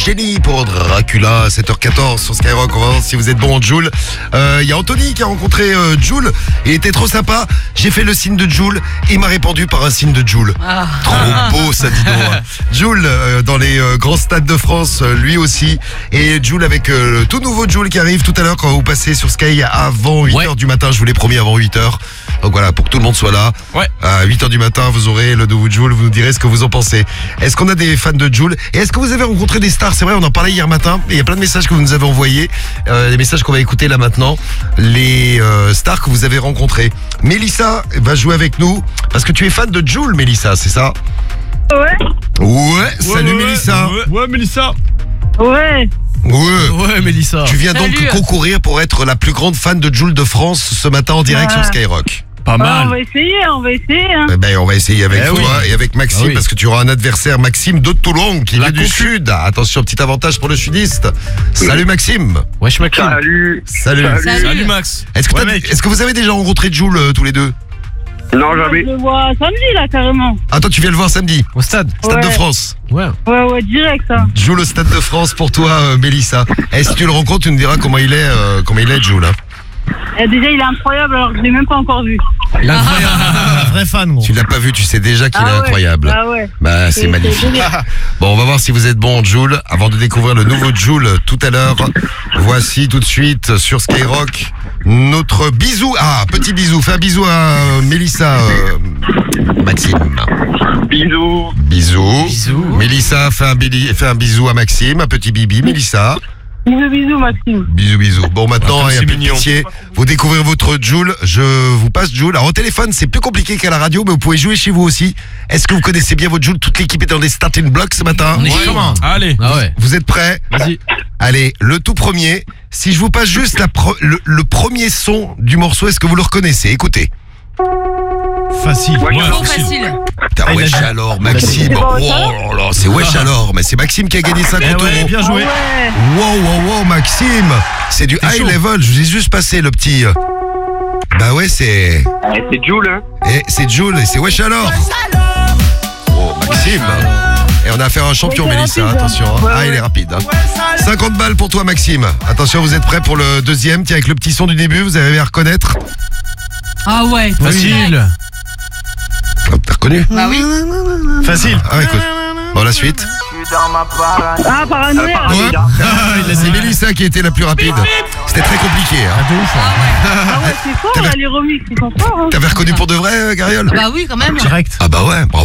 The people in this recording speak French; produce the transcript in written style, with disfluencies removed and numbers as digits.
Jenny pour Dracula, 7h14 sur Skyrock. On va voir si vous êtes bon en Jul. Il y a Anthony qui a rencontré Jul. Il était trop sympa. J'ai fait le signe de Jul et il m'a répondu par un signe de Jul. Trop beau ça, dis donc. Jul dans les grands stades de France, lui aussi. Et Jul avec le tout nouveau Jul qui arrive tout à l'heure quand vous passez sur Sky avant 8h du matin. Je vous l'ai promis avant 8h. Donc voilà, pour que tout le monde soit là. Ouais. À 8h du matin, vous aurez le nouveau Jul. Vous nous direz ce que vous en pensez. Est-ce qu'on a des fans de Jul? Et est-ce que vous avez rencontré des stars? C'est vrai, on en parlait hier matin. Il y a plein de messages que vous nous avez envoyés. Les messages qu'on va écouter là maintenant. Les stars que vous avez rencontrées. Mélissa va jouer avec nous. Parce que tu es fan de Jul, Mélissa, c'est ça? Ouais, salut Mélissa. Ouais, Mélissa. Ouais. Ouais, Mélissa. Tu viens donc concourir pour être la plus grande fan de Jul de France ce matin en direct sur Skyrock. Pas mal. On va essayer. Hein. Eh ben, on va essayer avec toi et avec Maxime parce que tu auras un adversaire, Maxime de Toulon, qui vient du Sud. Attention, petit avantage pour le sudiste. Salut Maxime. Wesh, Maxime. Salut Max. Est-ce que vous avez déjà rencontré Jul tous les deux? Non, jamais. Je le vois samedi, là, carrément. Ah, toi, tu viens le voir samedi Au stade. Stade de France. Ouais. Ouais, direct, ça. Jul au Stade de France pour toi, Mélissa. Et si tu le rencontres, tu nous diras comment il est, Jul. Hein. Déjà, il est incroyable, alors que je l'ai même pas encore vu. Un vrai fan, gros. Tu l'as pas vu, tu sais déjà qu'il est incroyable. Ah ouais. Bah, c'est magnifique. Bon, on va voir si vous êtes bon en Jul. Avant de découvrir le nouveau Jul tout à l'heure, voici tout de suite sur Skyrock notre bisou. Ah, petit bisou. Fais un bisou à Mélissa, Maxime. Bisous. Mélissa, fais un bisou à Maxime. Un petit bibi, Mélissa. Bisous, Maxime. Bisous. Bon, maintenant, il y a c'est plus de mignon. pitié. Vous découvrez votre Jul. Je vous passe Jul. Alors, au téléphone, c'est plus compliqué qu'à la radio, mais vous pouvez jouer chez vous aussi. Est-ce que vous connaissez bien votre Jul? Toute l'équipe est dans des starting blocks ce matin. On est chaud. Allez. Ah ouais. Vous êtes prêts? Vas-y. Allez, le tout premier. Si je vous passe juste le premier son du morceau, est-ce que vous le reconnaissez? Écoutez. Facile. Ouais, Facile. Putain, wesh alors, Maxime. Oh là là, c'est wesh alors. Mais c'est Maxime qui a gagné 50 euros. Bien joué. Wow, Maxime. C'est du high level. Je vous ai juste passé le petit. Bah ouais, c'est. C'est Jul, hein. Et c'est Jul et c'est wesh alors. Oh, Maxime. Et on a affaire à un champion, Ouais, Mélissa, rapide, attention. hein. Ah, il est rapide. Hein. 50 balles pour toi, Maxime. Attention, vous êtes prêts pour le deuxième? Tiens, avec le petit son du début, vous avez à reconnaître. Ah ouais. Facile. Oh, t'as reconnu? Bah oui. Facile. Ah, écoute. Bon, la suite. Ah, paranoïa. Ouais. C'est Mélissa qui était la plus rapide. C'était très compliqué. Hein. Ah ouais, c'est fort, là, les remix, ils sont forts. Hein. T'avais reconnu pour de vrai, Gariol? Bah oui, quand même. Direct. Ah bah ouais, bravo.